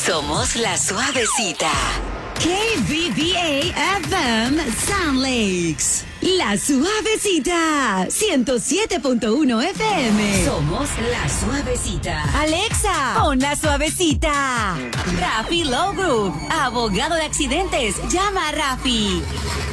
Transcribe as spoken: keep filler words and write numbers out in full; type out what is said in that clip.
Somos la suavecita. K B B A F M Sound Lakes. La suavecita. ciento siete punto uno F M. Somos la suavecita. Alexa, pon la suavecita. Rafi Law Group. Abogado de accidentes. Llama a Rafi.